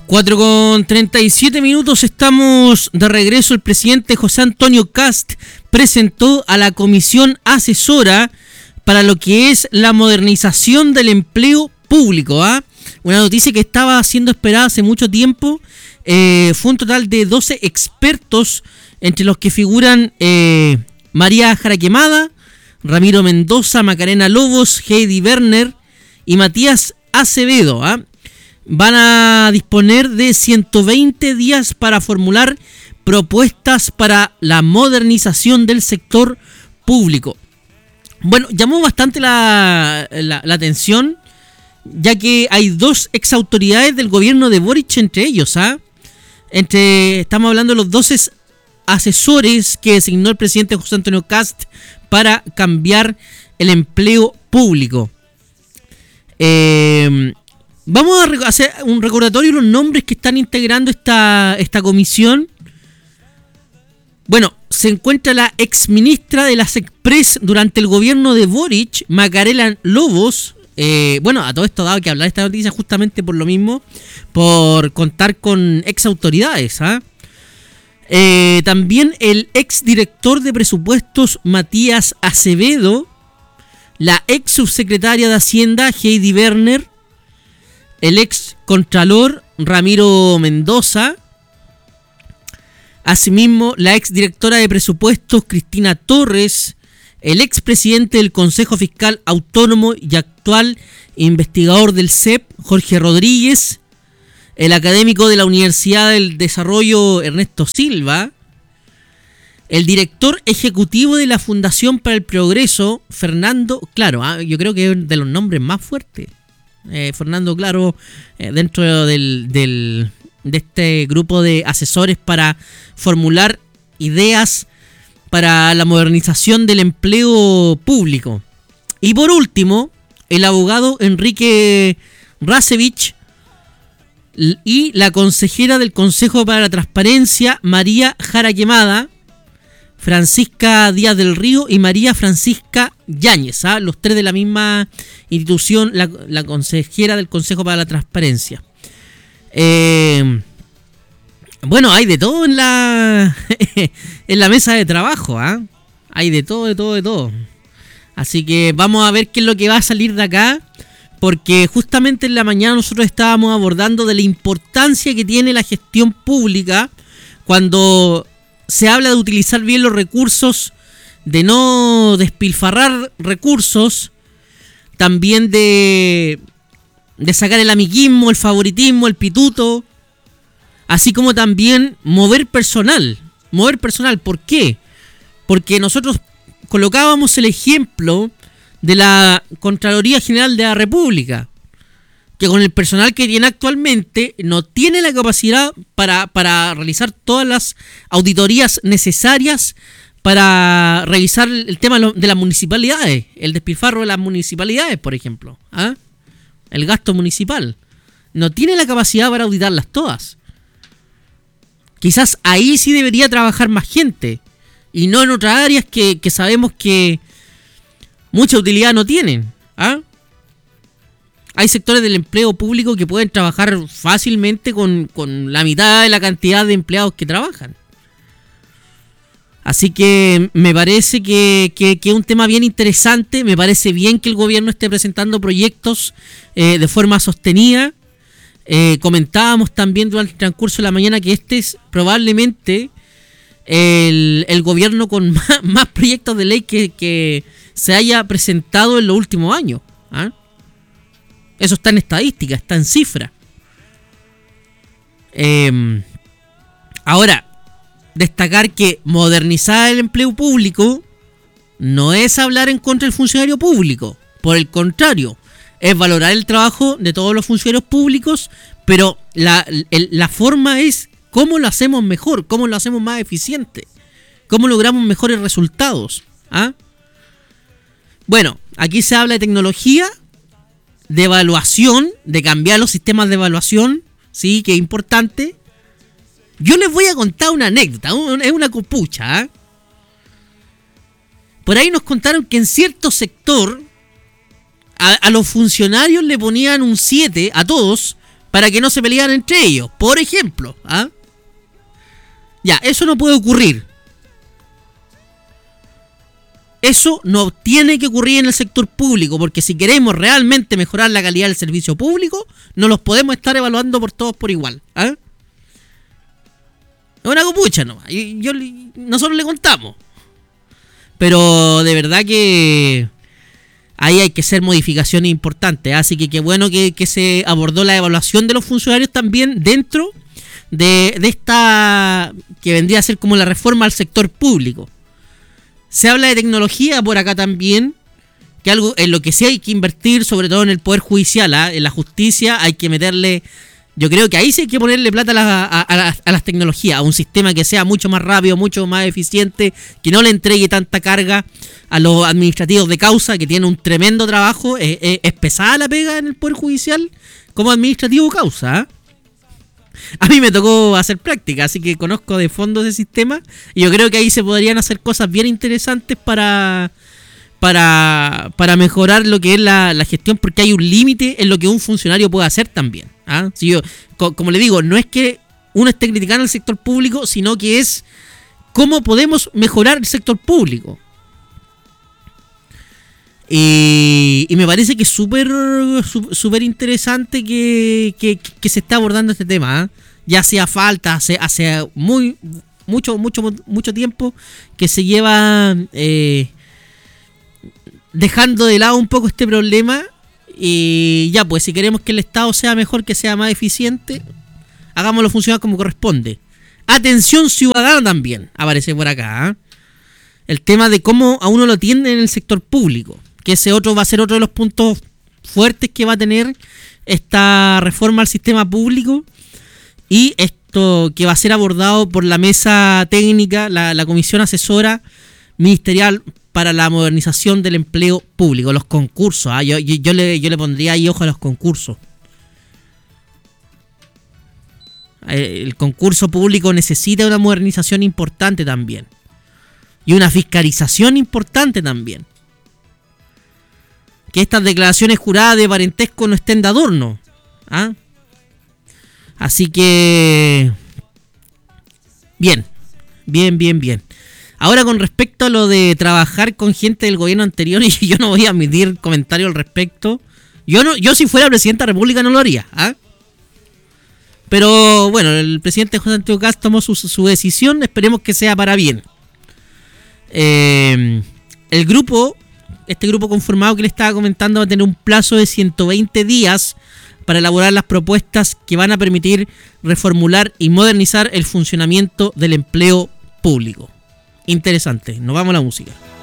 4:37 estamos de regreso. El presidente José Antonio Kast presentó a la comisión asesora para lo que es la modernización del empleo público. Una noticia que estaba siendo esperada hace mucho tiempo. Fue un total de 12 expertos, entre los que figuran María Jara Quemada, Ramiro Mendoza, Macarena Lobos, Heidi Werner y Matías Acevedo. Van a disponer de 120 días para formular propuestas para la modernización del sector público. Bueno, llamó bastante la atención, ya que hay dos exautoridades del gobierno de Boric entre ellos. Estamos hablando de los 12 asesores que designó el presidente José Antonio Kast para cambiar el empleo público. Vamos a hacer un recordatorio de los nombres que están integrando esta comisión. Bueno, se encuentra la exministra de las Express durante el gobierno de Boric, Macarena Lobos. Bueno, a todo esto dado que hablar esta noticia justamente por lo mismo, por contar con exautoridades. También el exdirector de presupuestos Matías Acevedo, la ex subsecretaria de Hacienda Heidi Werner, el ex contralor Ramiro Mendoza, asimismo la ex directora de presupuestos Cristina Torres, el ex presidente del Consejo Fiscal Autónomo y actual investigador del CEP Jorge Rodríguez, el académico de la Universidad del Desarrollo Ernesto Silva, el director ejecutivo de la Fundación para el Progreso Fernando Claro. Yo creo que es de los nombres más fuertes. Fernando Claro, dentro de este grupo de asesores para formular ideas para la modernización del empleo público. Y por último, el abogado Enrique Rasevich y la consejera del Consejo para la Transparencia María Jara Quemada, Francisca Díaz del Río y María Francisca Yáñez, los tres de la misma institución, la consejera del Consejo para la Transparencia. Bueno, hay de todo en la mesa de trabajo. Hay de todo. Así que vamos a ver qué es lo que va a salir de acá, porque justamente en la mañana nosotros estábamos abordando de la importancia que tiene la gestión pública cuando se habla de utilizar bien los recursos, de no despilfarrar recursos, también de sacar el amiguismo, el favoritismo, el pituto, así como también mover personal. ¿Por qué? Porque nosotros colocábamos el ejemplo de la Contraloría General de la República, que con el personal que tiene actualmente no tiene la capacidad para realizar todas las auditorías necesarias para revisar el tema de las municipalidades, el despilfarro de las municipalidades, por ejemplo, el gasto municipal. No tiene la capacidad para auditarlas todas. Quizás ahí sí debería trabajar más gente, y no en otras áreas que sabemos que mucha utilidad no tienen. Hay sectores del empleo público que pueden trabajar fácilmente con la mitad de la cantidad de empleados que trabajan. Así que me parece que es un tema bien interesante. Me parece bien que el gobierno esté presentando proyectos de forma sostenida. Comentábamos también durante el transcurso de la mañana que este es probablemente el gobierno con más proyectos de ley que se haya presentado en los últimos años. Eso está en estadística, está en cifra. Ahora, destacar que modernizar el empleo público no es hablar en contra del funcionario público. Por el contrario, es valorar el trabajo de todos los funcionarios públicos, pero la forma es cómo lo hacemos mejor, cómo lo hacemos más eficiente, cómo logramos mejores resultados. Bueno, aquí se habla de tecnología, de evaluación, de cambiar los sistemas de evaluación, sí, que es importante. Yo les voy a contar una anécdota, es una copucha. Por ahí nos contaron que en cierto sector a los funcionarios le ponían un 7 a todos para que no se pelearan entre ellos, por ejemplo. ¿Ah? Ya, eso no puede ocurrir. Eso no tiene que ocurrir en el sector público, porque si queremos realmente mejorar la calidad del servicio público, no los podemos estar evaluando por todos por igual. ¿Ah? Es una copucha nomás. Nosotros le contamos. Pero de verdad que ahí hay que hacer modificaciones importantes. Así que qué bueno que se abordó la evaluación de los funcionarios también dentro de esta que vendría a ser como la reforma al sector público. Se habla de tecnología por acá también, que algo en lo que sí hay que invertir, sobre todo en el Poder Judicial, en la justicia hay que meterle, yo creo que ahí sí hay que ponerle plata a las tecnologías, a un sistema que sea mucho más rápido, mucho más eficiente, que no le entregue tanta carga a los administrativos de causa, que tienen un tremendo trabajo. Es pesada la pega en el Poder Judicial como administrativo causa, ¿eh? A mí me tocó hacer práctica, así que conozco de fondo ese sistema. Y yo creo que ahí se podrían hacer cosas bien interesantes para mejorar lo que es la gestión, porque hay un límite en lo que un funcionario puede hacer también. ¿Ah? Si yo, como le digo, no es que uno esté criticando al sector público, sino que es cómo podemos mejorar el sector público. Y me parece que es súper interesante que se esté abordando este tema, ¿eh? Ya hacía falta, hace mucho tiempo que se lleva dejando de lado un poco este problema. Y ya, pues si queremos que el Estado sea mejor, que sea más eficiente, hagámoslo funcionar como corresponde. Atención ciudadana también aparece por acá, ¿eh? El tema de cómo a uno lo atienden en el sector público, que ese otro va a ser otro de los puntos fuertes que va a tener esta reforma al sistema público, y esto que va a ser abordado por la mesa técnica, la comisión asesora ministerial para la modernización del empleo público, los concursos. Yo le pondría ahí ojo a los concursos. El concurso público necesita una modernización importante también, y una fiscalización importante también. Que estas declaraciones juradas de parentesco no estén de adorno. ¿Ah? Así que bien. Ahora, con respecto a lo de trabajar con gente del gobierno anterior, y yo no voy a emitir comentario al respecto. Yo si fuera presidente de la República no lo haría. ¿Ah? Pero bueno, el presidente José Antonio Kast tomó su decisión. Esperemos que sea para bien. Este grupo conformado que le estaba comentando va a tener un plazo de 120 días para elaborar las propuestas que van a permitir reformular y modernizar el funcionamiento del empleo público. Interesante. Nos vamos a la música.